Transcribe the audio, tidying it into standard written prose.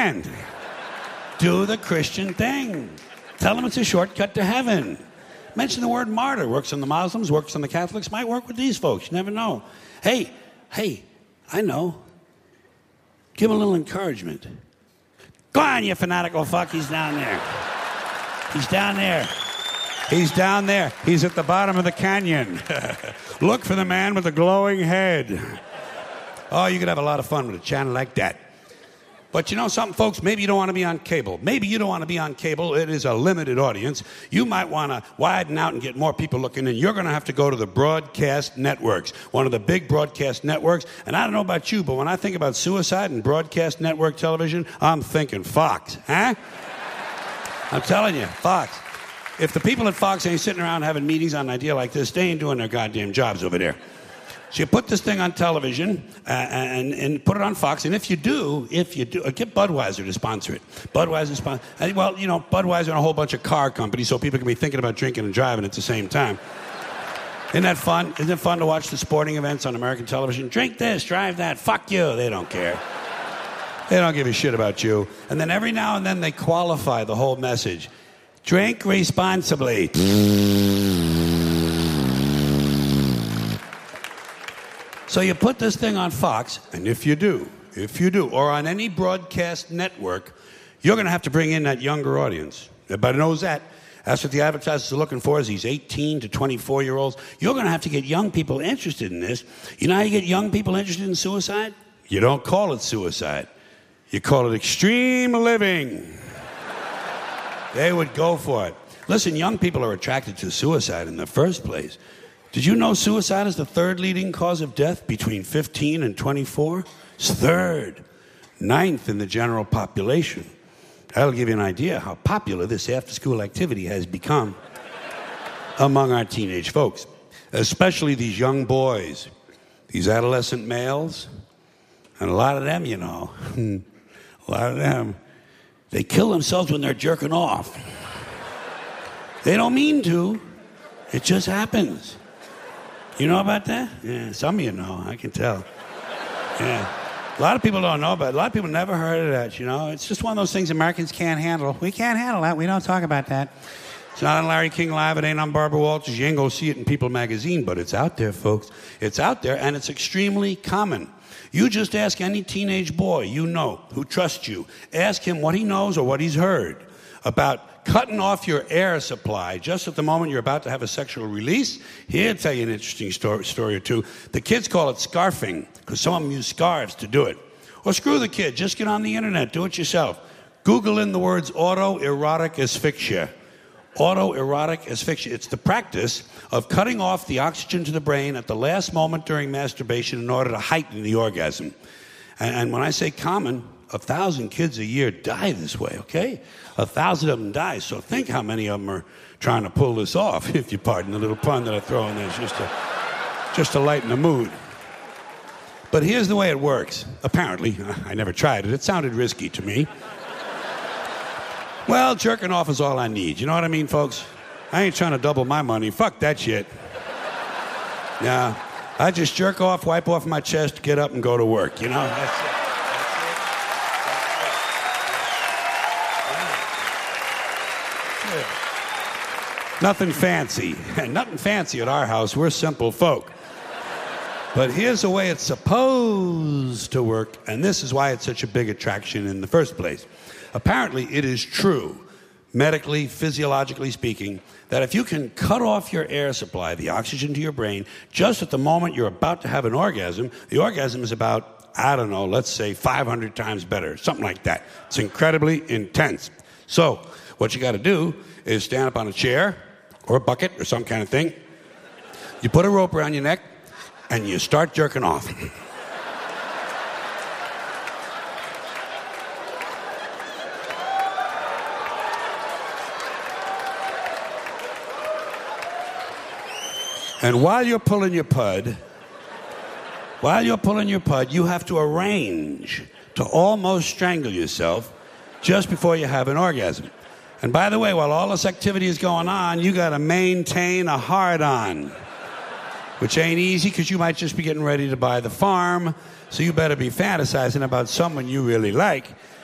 hand. Do the Christian thing. Tell them it's a shortcut to heaven. Mention the word martyr. Works on the Muslims, works on the Catholics, might work with these folks. You never know. Hey, I know. Give them a little encouragement. Go on, you fanatical fuck. He's down there. He's down there. He's down there. He's at the bottom of the canyon. Look for the man with the glowing head. Oh, you could have a lot of fun with a channel like that. But you know something, folks? Maybe you don't want to be on cable. Maybe you don't want to be on cable. It is a limited audience. You might want to widen out and get more people looking in. You're going to have to go to the broadcast networks, one of the big broadcast networks. And I don't know about you, but when I think about suicide and broadcast network television, I'm thinking Fox, huh? I'm telling you, Fox. If the people at Fox ain't sitting around having meetings on an idea like this, they ain't doing their goddamn jobs over there. So you put this thing on television and put it on Fox, and if you do, get Budweiser to sponsor it. Well, you know, Budweiser and a whole bunch of car companies, so people can be thinking about drinking and driving at the same time. Isn't that fun? Isn't it fun to watch the sporting events on American television? Drink this, drive that, fuck you. They don't care. They don't give a shit about you. And then every now and then they qualify the whole message. Drink responsibly. So you put this thing on Fox, and if you do, or on any broadcast network, you're going to have to bring in that younger audience. Everybody knows that. That's what the advertisers are looking for, is these 18 to 24-year-olds. You're going to have to get young people interested in this. You know how you get young people interested in suicide? You don't call it suicide. You call it extreme living. They would go for it. Listen, young people are attracted to suicide in the first place. Did you know suicide is the third leading cause of death between 15 and 24? It's third. Ninth in the general population. That'll give you an idea how popular this after-school activity has become among our teenage folks, especially these young boys, these adolescent males, and a lot of them, you know, they kill themselves when they're jerking off. They don't mean to. It just happens. You know about that? Yeah, some of you know. I can tell. Yeah. A lot of people don't know about it. A lot of people never heard of that, you know. It's just one of those things Americans can't handle. We can't handle that. We don't talk about that. It's not on Larry King Live. It ain't on Barbara Walters. You ain't going to see it in People magazine, but it's out there, folks. It's out there, and it's extremely common. You just ask any teenage boy you know who trusts you. Ask him what he knows or what he's heard about cutting off your air supply just at the moment you're about to have a sexual release. He'll tell you an interesting story or two. The kids call it scarfing because some of them use scarves to do it. Or screw the kid. Just get on the internet. Do it yourself. Google in the words autoerotic asphyxia. Autoerotic asphyxia. It's the practice of cutting off the oxygen to the brain at the last moment during masturbation in order to heighten the orgasm. And when I say common, 1,000 kids a year die this way, okay? 1,000 of them die, so think how many of them are trying to pull this off, if you pardon the little pun that I throw in there, just to lighten the mood. But here's the way it works. Apparently, I never tried it. It sounded risky to me. Well, jerking off is all I need. You know what I mean, folks? I ain't trying to double my money. Fuck that shit. Yeah, I just jerk off, wipe off my chest, get up, and go to work, you know? That's it. Nothing fancy. Nothing fancy at our house. We're simple folk. But here's the way it's supposed to work, and this is why it's such a big attraction in the first place. Apparently, it is true, medically, physiologically speaking, that if you can cut off your air supply, the oxygen to your brain, just at the moment you're about to have an orgasm, the orgasm is about, I don't know, let's say 500 times better, something like that. It's incredibly intense. So, what you got to do is stand up on a chair or a bucket or some kind of thing. You put a rope around your neck, and you start jerking off. And while you're pulling your pud, you have to arrange to almost strangle yourself just before you have an orgasm. And by the way, while all this activity is going on, you got to maintain a hard-on, which ain't easy because you might just be getting ready to buy the farm, so you better be fantasizing about someone you really like